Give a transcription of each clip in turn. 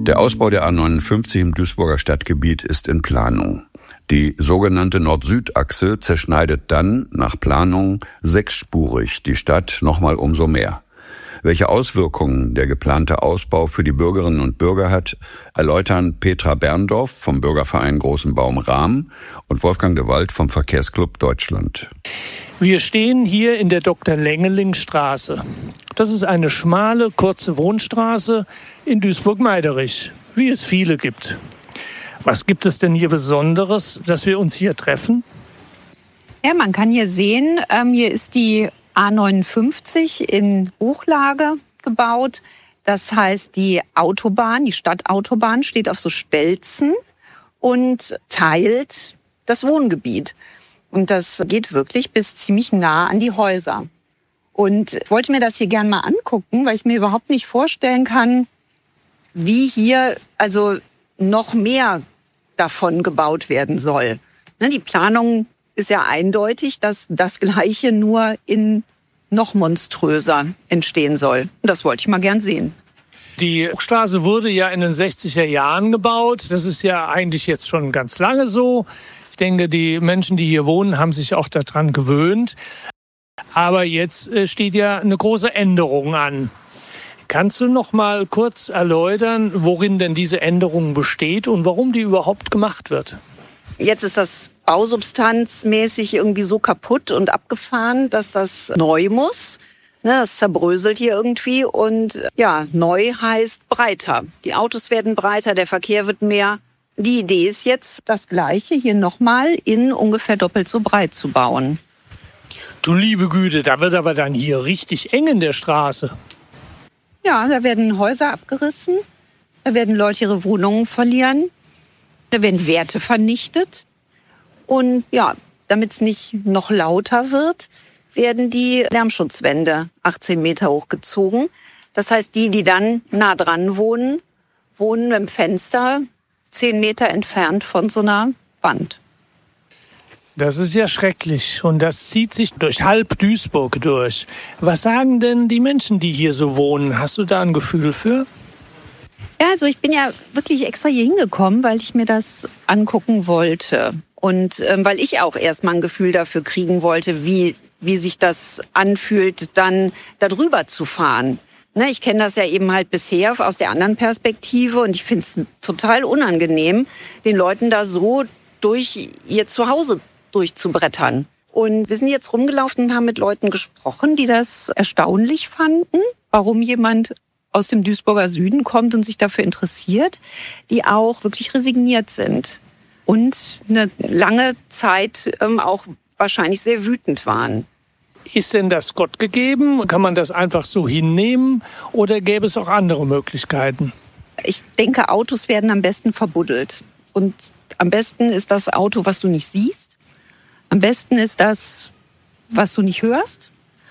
Der Ausbau der A59 im Duisburger Stadtgebiet ist in Planung. Die sogenannte Nord-Süd-Achse zerschneidet dann, nach Planung, sechsspurig die Stadt nochmal umso mehr. Welche Auswirkungen der geplante Ausbau für die Bürgerinnen und Bürger hat, erläutern Petra Berndorf vom Bürgerverein Großen Baum Rahm und Wolfgang de Wald vom Verkehrsclub Deutschland. Wir stehen hier in der Dr.Lengeling-Straße. Das ist eine schmale, kurze Wohnstraße in Duisburg-Meiderich, wie es viele gibt. Was gibt es denn hier Besonderes, dass wir uns hier treffen? Ja, man kann hier sehen, hier ist die A59 in Hochlage gebaut. Das heißt, die Autobahn, die Stadtautobahn steht auf so Stelzen und teilt das Wohngebiet. Und das geht wirklich bis ziemlich nah an die Häuser. Und ich wollte mir das hier gern mal angucken, weil ich mir überhaupt nicht vorstellen kann, wie hier also noch mehr davon gebaut werden soll. Die Planung ist ja eindeutig, dass das Gleiche nur in noch monströser entstehen soll. Und das wollte ich mal gern sehen. Die Hochstraße wurde ja in den 60er Jahren gebaut. Das ist ja eigentlich jetzt schon ganz lange so. Ich denke, die Menschen, die hier wohnen, haben sich auch daran gewöhnt. Aber jetzt steht ja eine große Änderung an. Kannst du noch mal kurz erläutern, worin denn diese Änderung besteht und warum die überhaupt gemacht wird? Jetzt ist das bausubstanzmäßig irgendwie so kaputt und abgefahren, dass das neu muss. Das zerbröselt hier irgendwie und ja, neu heißt breiter. Die Autos werden breiter, der Verkehr wird mehr. Die Idee ist jetzt, das Gleiche hier nochmal in ungefähr doppelt so breit zu bauen. Du liebe Güte, da wird aber dann hier richtig eng in der Straße. Ja, da werden Häuser abgerissen, da werden Leute ihre Wohnungen verlieren, da werden Werte vernichtet. Und ja, damit es nicht noch lauter wird, werden die Lärmschutzwände 18 Meter hochgezogen. Das heißt, die dann nah dran wohnen, wohnen im Fenster 10 Meter entfernt von so einer Wand. Das ist ja schrecklich und das zieht sich durch halb Duisburg durch. Was sagen denn die Menschen, die hier so wohnen? Hast du da ein Gefühl für? Ja, also ich bin ja wirklich extra hier hingekommen, weil ich mir das angucken wollte. Und weil ich auch erstmal ein Gefühl dafür kriegen wollte, wie sich das anfühlt, dann darüber zu fahren. Ne, ich kenne das ja eben halt bisher aus der anderen Perspektive und ich finde es total unangenehm, den Leuten da so durch ihr Zuhause durchzubrettern. Und wir sind jetzt rumgelaufen und haben mit Leuten gesprochen, die das erstaunlich fanden, warum jemand aus dem Duisburger Süden kommt und sich dafür interessiert, die auch wirklich resigniert sind und eine lange Zeit auch wahrscheinlich sehr wütend waren. Ist denn das Gott gegeben? Kann man das einfach so hinnehmen oder gäbe es auch andere Möglichkeiten? Ich denke, Autos werden am besten verbuddelt. Und am besten ist das Auto, was du nicht siehst. Am besten ist das, was du nicht hörst.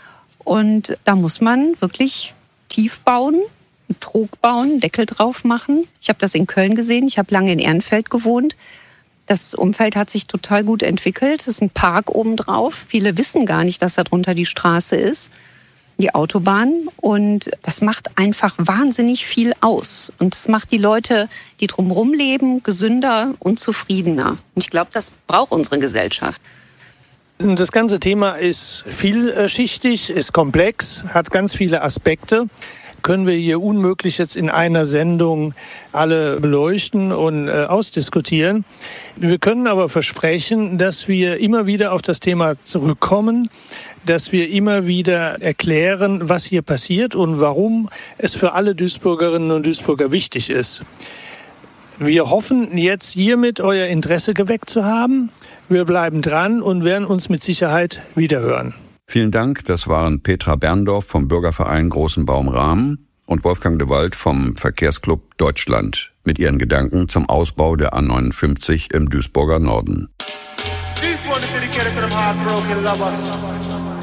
Und da muss man wirklich tief bauen, einen Trog bauen, einen Deckel drauf machen. Ich habe das in Köln gesehen, ich habe lange in Ehrenfeld gewohnt. Das Umfeld hat sich total gut entwickelt. Es ist ein Park obendrauf. Viele wissen gar nicht, dass darunter die Straße ist, die Autobahn. Und das macht einfach wahnsinnig viel aus. Und das macht die Leute, die drumherum leben, gesünder und zufriedener. Und ich glaube, das braucht unsere Gesellschaft. Das ganze Thema ist vielschichtig, ist komplex, hat ganz viele Aspekte. Können wir hier unmöglich jetzt in einer Sendung alle beleuchten und ausdiskutieren. Wir können aber versprechen, dass wir immer wieder auf das Thema zurückkommen, dass wir immer wieder erklären, was hier passiert und warum es für alle Duisburgerinnen und Duisburger wichtig ist. Wir hoffen jetzt hiermit euer Interesse geweckt zu haben. Wir bleiben dran und werden uns mit Sicherheit wiederhören. Vielen Dank, das waren Petra Berndorf vom Bürgerverein Großen Baum Rahm und Wolfgang de Wald vom Verkehrsclub Deutschland mit ihren Gedanken zum Ausbau der A59 im Duisburger Norden. This one is dedicated to them heartbroken lovers.